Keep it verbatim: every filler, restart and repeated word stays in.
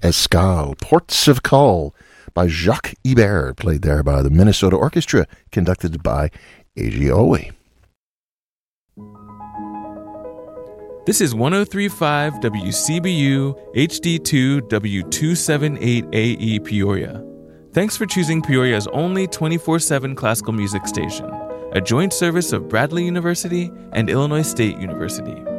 Escale, Ports of Call by Jacques Ibert, played there by the Minnesota Orchestra, conducted by Eiji Oe. This is one oh three point five W C B U H D two W two seventy-eight A E Peoria. Thanks for choosing Peoria's only twenty-four seven classical music station, a joint service of Bradley University and Illinois State University.